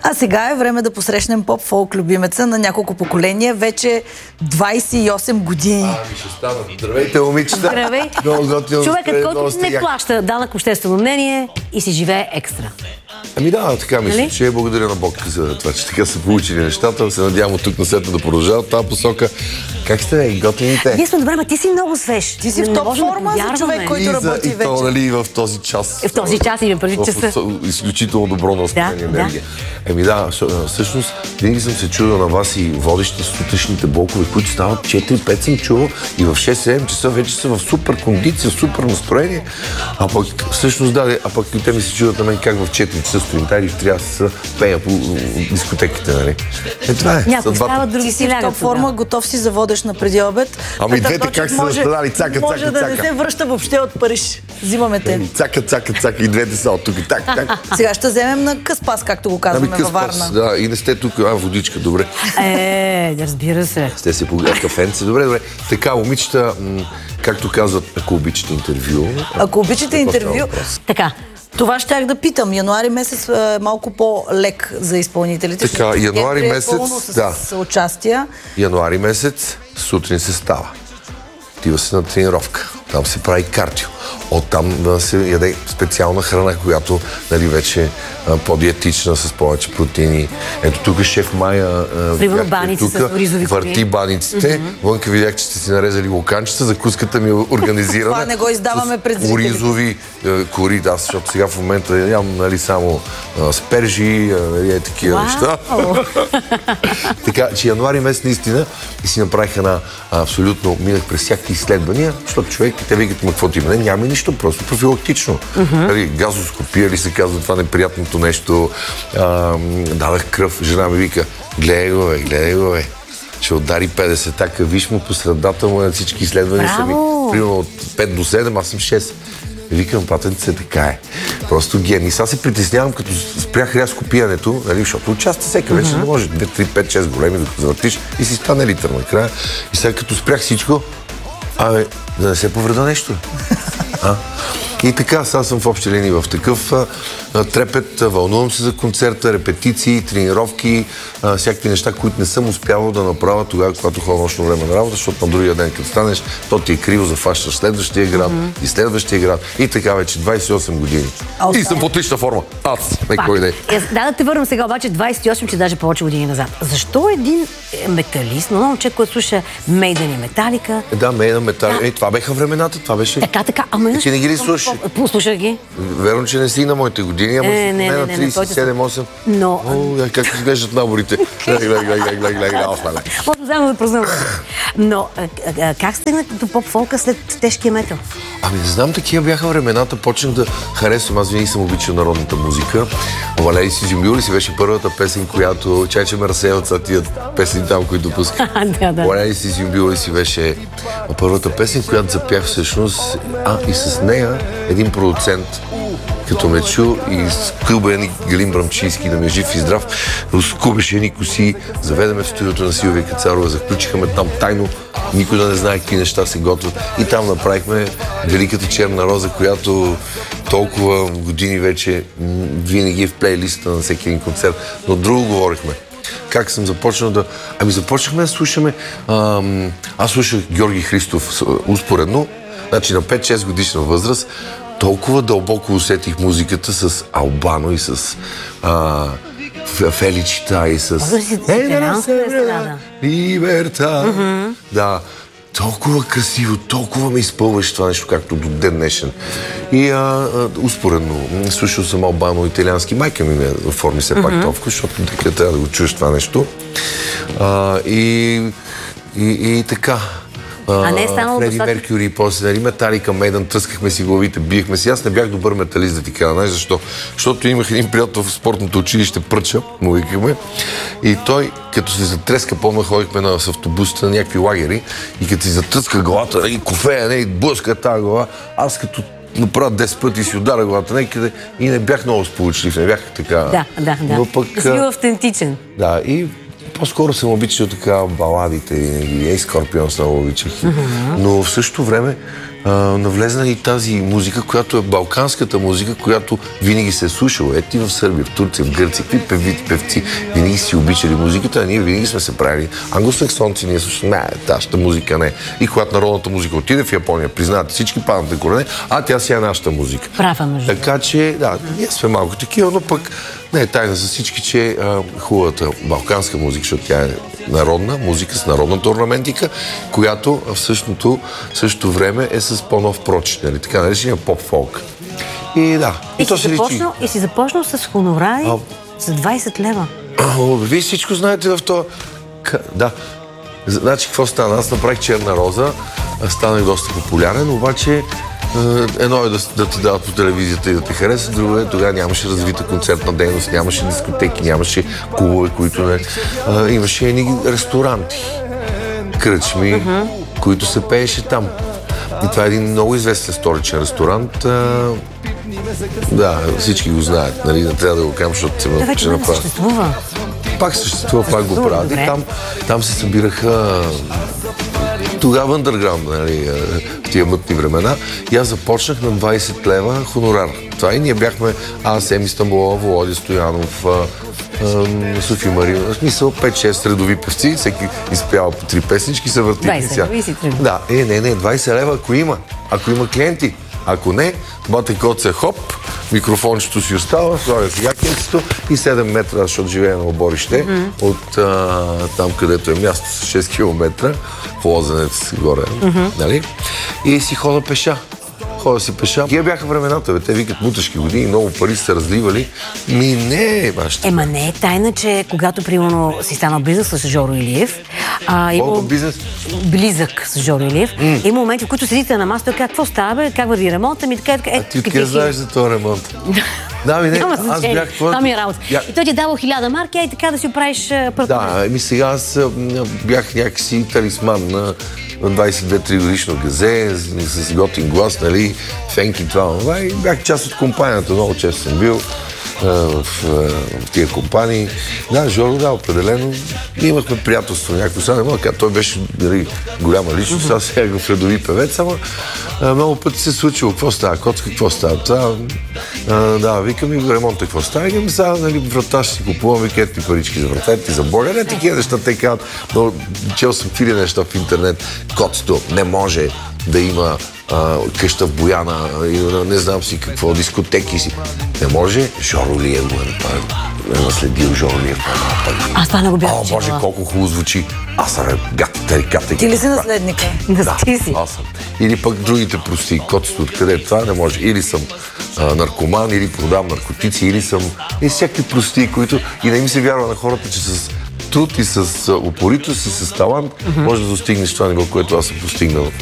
А сега е време да посрещнем поп-фолк любимеца на няколко поколения, вече 28 години. Ще става. Здравейте, момичета! Здравей! Човекът, който не плаща данък обществено мнение и си живее екстра. Ами да, така мисля, че благодаря на Бог за това, че така са получили нещата. Се надявам от тук на след да продължават тази посока. Как сте, готините? Ние сме добре, ма ти си много свеж. Ти си в топ форма за човек, който работи вече. И то, нали, в този час. В този час и преди часа. Изключително добро настроение, енергия. Еми да, всъщност, винаги съм се чудил на вас и водещите сутрешните блокове, които стават 4-5 съм чувал и в 6-7 часа вече са в супер кондиция, супер настроение. А пък всъщност да, а пък и те ми се чудят на мен как в 4 часа сутринта или в 3 часа пея по дискотеките, нали? Това е. Някой става, други си лягат. Топ форма, готов си за водещ на преди обед. Ами двете как са настанали, цака. Може да не се връща въобще от Париж. Взимаме те. Цака и двете са от тук. Так. Сега ще вземем на къс пас, както го казваме във Варна. Да, и не сте тук, водичка, добре. Разбира се. Сте се погледат кафенце, добре. Така, момичета, както казват, ако обичате интервю. Ако обичате интервю. Така. Това щях да питам. Януари месец е малко по-лек за изпълнителите. Така, януари месец, с участия. Януари месец сутрин се става. Отива се на тренировка. Там се прави кардио. Оттам да се яде специална храна, която, нали, вече е по-диетична, с повече протеини. Ето тук шеф Майя върти баниците. Вънка видях, че сте си нарезали луканчета, закуската ми е организирана. Това не го издаваме пред зрителите. Оризови кори, да, защото сега в момента ям, нали, само спержи, такива неща. Така, че януари месец наистина и си направих една абсолютно, минах през всякакви изследвания, защото човек, те викат, какво ти има? Няма нищо, просто профилактично. Газоскопия ли се казва това неприятното нещо. Давах кръв, жена ми вика, гледай го, бе. Ще удари 50 така, виж му по средата му на всички изследвания са ми. Примерно от 5 до 7, аз съм 6. Викам, патенце, така е. Просто гений. Сега се притеснявам, като спрях рязко пиянето, нали, защото участва всека вече не може. 2, 3, 5, 6 големи, докато завъртиш и си стане литър накрая. И сега като спрях всичко, да не се повреда нещо. И така, сега съм в общи линии в такъв трепет, вълнувам се за концерта, репетиции, тренировки, всякакви неща, които не съм успявал да направя тогава, когато ходя нощно време на работа, защото на другия ден, като станеш, то ти е криво, зафащаш следващия град и следващия град. И така вече 28 години. И съм в отлична форма. Кой не. Да те върнем сега обаче 28, че даже повече години назад. Защо един металист, но момче, който слуша Мейдън и Металика? Да, Мейдън, Металика. Това беха времената, това беше. Така. Ама ти не ги ли слушаш? Слушах ги. Верно, че не си на моите години, ама не на 37-8. Но... Как изглеждат наборите? Може да прознавам. Но как стигнете до поп-фолка след тежкия метал? Ами не знам, такива бяха времената. Почнах да харесвам. Аз винаги съм обичал народната музика. Валери си Зюмбюли си беше първата песен, която чайче ме разсеялца, тия песни там, които допусках. Валери си Зюмбюли си беше първата песен, която запях всъщност. И с нея един продуцент, като ме чу и скълба едни Галин Брамчийски да ме е жив и здрав, скубеше едни коси, заведеме в студиото на Силвия Кацарова, заключиха ме там тайно, никой да не знае какви неща се готвят. И там направихме Великата черна роза, която толкова години вече винаги е в плейлиста на всеки един концерт. Но друго говорихме. Как съм започнал да... Започнахме да слушаме... Аз слушах Георги Христов успоредно, значи на 5-6 годишна възраст, толкова дълбоко усетих музиката с Албано и с Феличита и с... Либерта. Да. Толкова красиво, толкова ме изпълваше това нещо, както до ден днешен. И успоредно слушал съм Албано, италиански. Майка ми ме оформи все пак толкова, защото така трябва да го чуеш това нещо. И така. Фреди Меркюри и после, нали, Металика, Мейдън, тръскахме си главите, биехме си. Аз не бях добър металист, да ти кажа. Знаеш защо? Защото имах един приятел в спортното училище, Пръча, му викахме. И той, като се затреска, помня, ходихме с автобусите на някакви лагери и като си затръска главата, и кофея, и блъска тази глава, аз като направя 10 пъти си удара главата някъде и не бях много сполучлив, не бях така. Да. Но пък... Си бил автентичен. Да, и по-скоро съм обичал така баладите винаги. Скорпионс много обичах. Но в същото време навлезна и тази музика, която е балканската музика, която винаги се е слушала. Ето и в Сърбия, в Турция, в Гърция, какви певци винаги си обичали музиката, а ние винаги сме се правили англосаксонци, ние слушаме, нашата музика не. И когато народната музика отиде в Япония, признавате всички паднат корене, а тя си е нашата музика. Права нужда. Така че, да, ние сме малко такива, но пък не е тайна за всички, че хубавата балканска музика, защото тя е народна музика с народната орнаментика, която в същото време е с по-нов прочит, нали? Така наречения поп-фолк. И да, И си започнал с хонорари за 20 лева. Вие всичко знаете в това. Да. Значи, какво стана? Аз направих Черна роза, станах доста популярен, обаче едно е да ти дават по телевизията и да те хареса, друго е, тогава нямаше развита концертна дейност, нямаше дискотеки, нямаше клубове, които не... имаше едни ресторанти, кръчми, които се пееше там. И това е един много известен столичен ресторант. Да, всички го знаят, нали, не трябва да го кажам, защото се да, вече не съществува. Пак съществува, пак го правят. И там се събираха тогава underground, нали, в тия мътни времена. И аз започнах на 20 лева хонорар. Това и ние бяхме Еми Стамболова, Володя Стоянов, Софи Марина. В смисъл 5-6 редови певци, всеки изпява по 3 песнички, се върти. 20 лева и си тръгва. Да, не, 20 лева, ако има клиенти. Ако не, бате коце, хоп, микрофончето си остава, слагя си якенцето и 7 метра, защото живея на оборище, от там, където е място с 6 км, в Лозенец горе, нали? И си хода пеша. Хода си пеша. Тия бяха времената, те викат муташки години, много пари са разливали. Не, баща. Ема не е тайна, че когато примерно си станал близък с Жоро Илиев, близък с Жоро Илиев, има моменти, в които седите на масата, какво става, бе, как върви ремонта ми, така. А ти откъде знаеш за този ремонт? Да, аз бях... Това ми е работа. И той ти е давал 1000 марки, и така да си оправиш първо. Да, сега аз бях някакси талисман на 22-3 годишно газе, с готин глас, нали, фенки, това, и бях част от компанията, много често съм бил в тия компании. Да, Жоро, да, определено. Имахме приятелство някакво. Сега не мога да кажа, той беше голяма личност, аз сега в редови певец, ама много пъти се случило. Какво става? Коцка, какво става? Да, викам и ремонта, какво става? Викам, сега, нали, врата ще си купувам, викат ми парички за врата, ти за боля. Не, такива неща, те казват, но чел съм фили неща в интернет. Коцето не може да има къща в Бояна, не знам си какво, дискотеки си. Не може, Жоро Илиев го е наследил, Жоро Илиев. Аз това не го бях чела. Боже, колко хубаво звучи. Аз съм гата. Ти ли си наследника? Да, аз съм. Или пък другите прости, котството, откъде е това, не може. Или съм наркоман, или продавам наркотици, или съм... И всякакви прости, които... И не ми се вярва на хората, че с труд и с упоритост и с талант може да достигнеш това ниво, което аз съм постигнал.